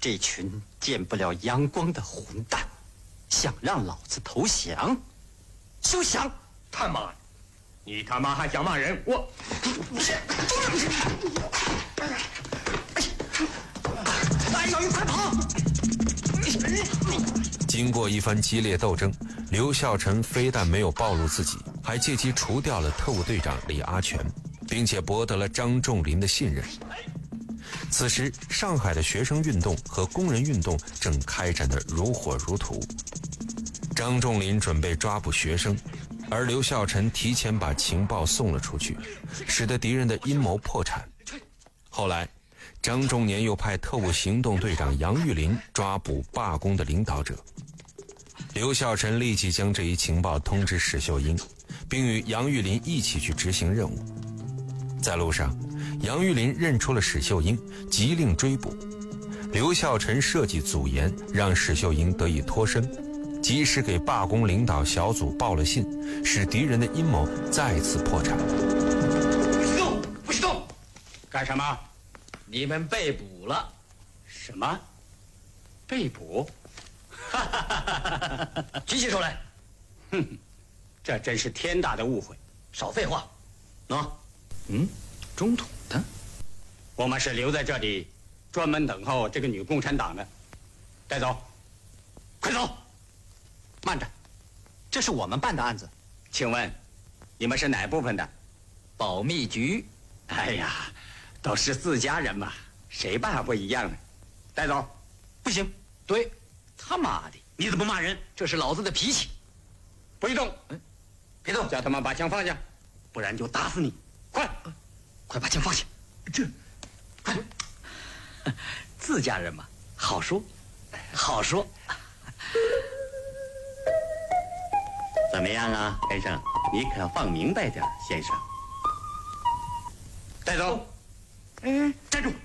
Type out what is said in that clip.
这群见不了阳光的混蛋，想让老子投降，休想！ 他妈的，你他妈还想骂人？我， 哎，小鱼快跑！ 经过一番激烈斗争，刘孝成非但没有暴露自己，还借机除掉了特务队长李阿全，并且博得了张仲林的信任。此时，上海的学生运动和工人运动正开展得如火如荼。张仲林准备抓捕学生，而刘孝成提前把情报送了出去，使得敌人的阴谋破产。后来，张仲年又派特务行动队长杨玉林抓捕罢工的领导者。刘孝成立即将这一情报通知史秀英，并与杨玉林一起去执行任务。在路上，杨玉林认出了史秀英，急令追捕。刘孝成设计阻言，让史秀英得以脱身，及时给罢工领导小组报了信，使敌人的阴谋再次破产。 不许动！不许动！ 干什么？ 你们被捕了。 什么？被捕？ 举起手来！ 哼，这真是天大的误会！ 少废话！喏， 中统的，我们是留在这里，专门等候这个女共产党的。带走，快走！ 慢着，这是我们办的案子。 请问，你们是哪部分的？ 保密局。 哎呀，都是自家人嘛，谁办不一样呢？带走！ 不行， 对，他妈的，你怎么骂人？ 这是老子的脾气。 不许动！ 别动！ 叫他们把枪放下，不然就打死你！快！ 快把枪放下！快！自家人嘛，好说，好说。 怎么样啊，先生？你可放明白点，先生。 带走！站住！